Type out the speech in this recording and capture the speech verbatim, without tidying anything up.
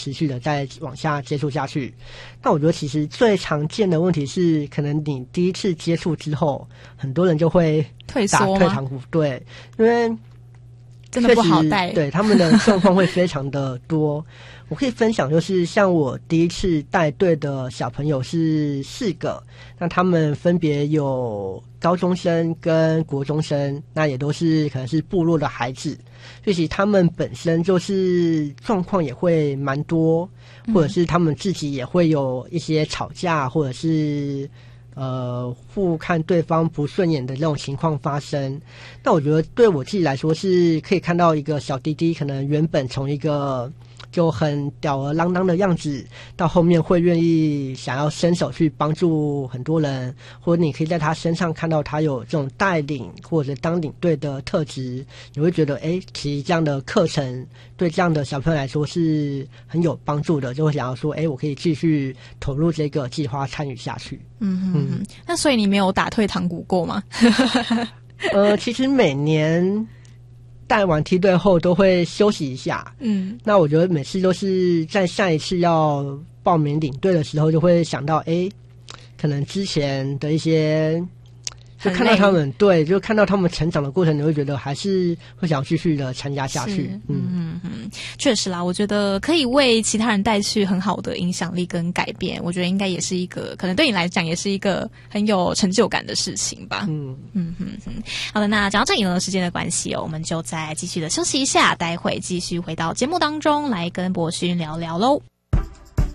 持续的再往下接触下去。那我觉得其实最常见的问题是，可能你第一次接触之后，很多人就会退打缩吗？ 退堂鼓，对，因为真的不好带， 对，他们的状况会非常的多。我可以分享，就是像我第一次带队的小朋友是四个，那他们分别有高中生跟国中生，那也都是可能是部落的孩子，所以其实他们本身就是状况也会蛮多，或者是他们自己也会有一些吵架，或者是呃互看对方不顺眼的这种情况发生。那我觉得对我自己来说，是可以看到一个小弟弟可能原本从一个就很吊儿郎当的样子，到后面会愿意想要伸手去帮助很多人，或者你可以在他身上看到他有这种带领或者当领队的特质，你会觉得哎，其实这样的课程对这样的小朋友来说是很有帮助的，就会想要说哎，我可以继续投入这个计划参与下去。 嗯哼哼嗯，那所以你没有打退堂鼓过吗？ 呃，其实每年带完梯队后都会休息一下，嗯，那我觉得每次都是在下一次要报名领队的时候，就会想到，哎，可能之前的一些，就看到他们，对，就看到他们成长的过程，你会觉得还是会想继续的参加下去， 嗯嗯嗯，确实啦，我觉得可以为其他人带去很好的影响力跟改变，我觉得应该也是一个，可能对你来讲也是一个很有成就感的事情吧。嗯嗯嗯嗯，好的，那讲到这里呢，时间的关系哦，我们就再继续的休息一下，待会继续回到节目当中来跟博勋聊聊喽。